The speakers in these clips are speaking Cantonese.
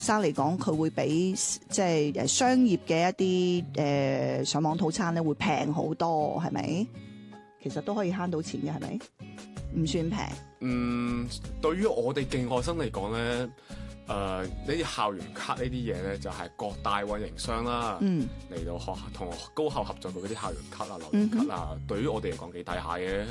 生嚟講，佢會比即係商業嘅一啲上網套餐咧會平好多，係咪？其實都可以慳到錢嘅，係咪？唔算平。 對於我哋競學生嚟講咧。呢啲校園卡呢啲嘢咧，就係各大運營商啦，嚟到學校同高校合作嘅嗰啲校園卡啊、留言卡啊，對於我哋嚟講幾大下嘅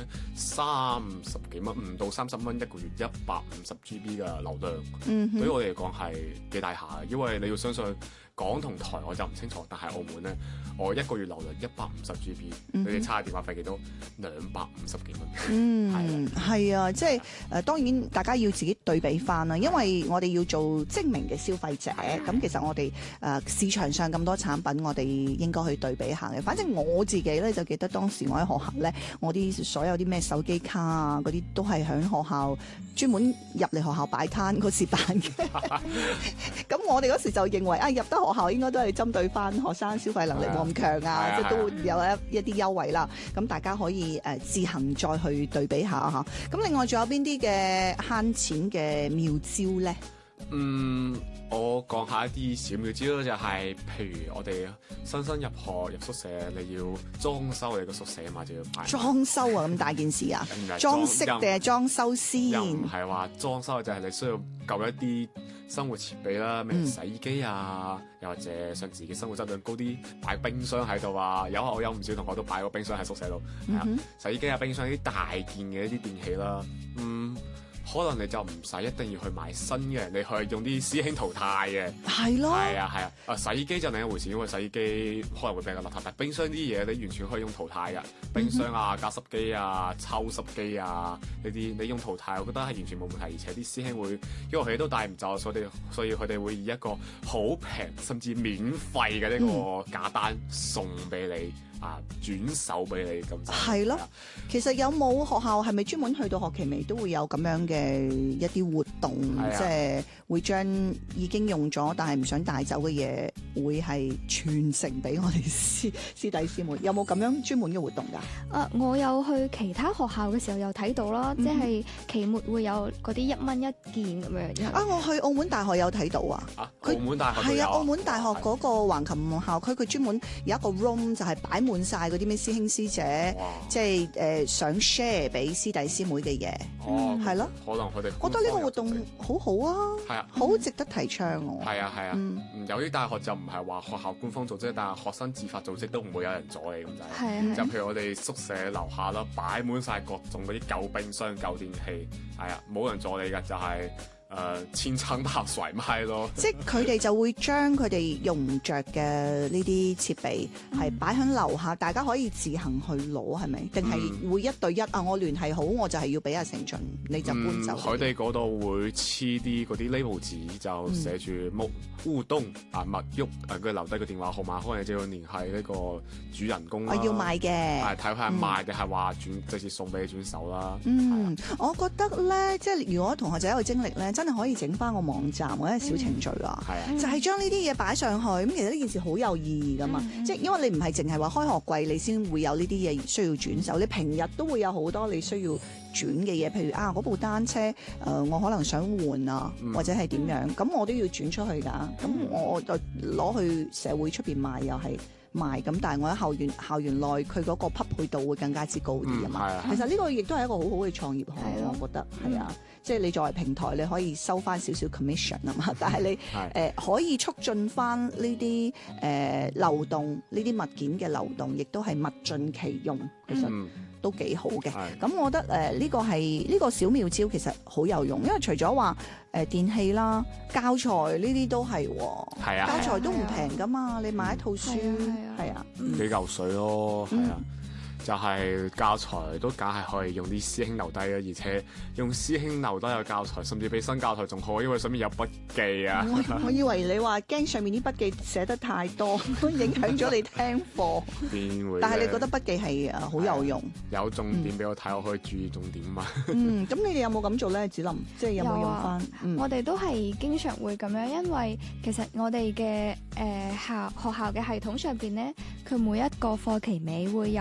，30幾蚊，唔到30蚊一個月，150 GB 嘅流量，對於我哋嚟講係幾大下嘅，因為你要相信港同台我就唔清楚，但係澳門咧，我一個月流量150 GB，你哋差嘅電話費幾多？250幾蚊。 係啊，即係當然大家要自己對比翻啦，因為我哋要做精明嘅消費者，咁其實我哋市場上咁多產品，我哋應該去對比下嘅。反正我自己咧就記得當時我喺學校咧，我啲所有啲咩手機卡啊嗰啲都係喺學校專門入嚟學校擺攤嗰時辦嘅。咁我哋嗰時就認為入得學校應該都係針對翻學生消費能力冇咁強啊，即係都會有一啲優惠啦。咁大家可以自行再去對比下嚇。咁另外仲有邊啲嘅慳錢嘅妙招咧？ 我講下一啲小妙招咯，就係譬如我哋新生入學入宿舍，你要裝修你個宿舍嘛，就要擺裝修啊，咁大件事啊？裝飾定係裝修先？ 又唔係話裝修，就係你需要舊一啲生活設備啦，譬如洗衣機啊，又或者想自己生活質量高啲，擺冰箱喺度啊。我有唔少同學都擺個冰箱喺宿舍度，洗衣機啊、冰箱呢啲大件嘅一啲電器啦，可能你就唔使一定要去買新嘅，你去用啲師兄淘汰嘅。係咯。係啊。洗衣機就另一回事，因為洗衣機可能會比較邋遢，但冰箱啲嘢你完全可以用淘汰嘅。冰箱啊、加濕機啊、抽濕機啊呢啲，你用淘汰，我覺得係完全冇問題。而且啲師兄會，因為佢哋都帶唔走，所以佢哋會以一個好平甚至免費嘅呢個價單送俾你。轉手俾你咁就係咯。 其實有冇學校係咪專門去到學期尾都會有咁樣嘅一啲活動，即係會將已經用咗但係唔想帶走嘅嘢，會係傳承俾我哋師弟師妹？有冇咁樣專門嘅活動㗎？ 我有去其他學校嘅時候有睇到啦，即係期末會有嗰啲1蚊1件咁樣。 我去澳門大學有睇到啊！ 澳門大學係啊，澳門大學嗰個橫琴校區，佢專門有一個 room 就係擺滿晒嗰啲咩師兄師姐，即係想 share 俾師弟師妹嘅嘢，係咯。 可能佢哋覺得呢個活動好好啊，係啊，好值得提倡喎。 係啊，有啲大學就唔係話學校官方組織，但係學生自發組織都唔會有人阻你咁滯。就譬如我哋宿舍樓下啦，擺滿晒各種嗰啲舊冰箱、舊電器，係啊，冇人阻你㗎，就係。千層大甩賣咯， 即係佢哋就會將佢哋用唔着嘅呢啲設備係擺喺樓下，大家可以自行去攞，係咪？定係會1對1啊？我聯繫好，我就係要俾阿成俊，你就搬走。 佢哋嗰度會黐啲嗰啲 label 紙，就寫住烏冬物喐，佢留低個電話號碼，可能你就要聯繫呢個主人公啦。 我要賣嘅， 睇下賣定係話直接送俾你轉手啦。 我覺得咧，即係如果同學仔有個精力咧，真係可以整翻個網站或者小程序啊，就係將呢啲嘢擺上去。咁其實呢件事好有意義噶嘛，即係因為你唔係淨係話開學季你先會有呢啲嘢需要轉手，你平日都會有好多你需要轉嘅嘢，譬如嗰部單車我可能想換啊，或者係點樣，咁我都要轉出去㗎。咁我就攞去社會出邊賣又係賣，咁但係我喺校園內佢嗰個匹配度會更加之高啲啊嘛。其實呢個亦都係一個好好嘅創業項目，我覺得係啊。即係你作為平台，你可以收翻少少 commission 啊嘛，但係你可以促進翻呢啲流動，呢啲物件嘅流動，亦都係物盡其用，其實都幾好嘅。咁我覺得呢個係呢個小妙招其實好有用，因為除咗話電器啦、教材呢啲都係，教材都唔平噶嘛，你買一套書係啊， 幾嚿水咯，係啊。就係教材都梗係可以用啲師兄留低嘅，而且用師兄留低嘅教材，甚至比新教材仲好，因為上面有筆記啊。 我以為你話驚上面啲筆記寫得太多，影響咗你聽課。 邊會？ 但係你覺得筆記係好有用， 有重點俾我睇，我可以注意重點嘛。 咁你哋有冇咁做咧？子琳，即係有冇用翻？ 我哋都係經常會咁樣，因為其實我哋嘅學校嘅系統上邊咧，佢每一個課期尾會有一個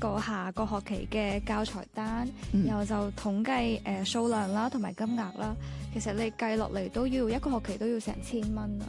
到下個學期嘅教材單， 嗯然後就統計數量啦，同埋金額啦。其實你計落嚟都要一個學期都要成1000蚊啊！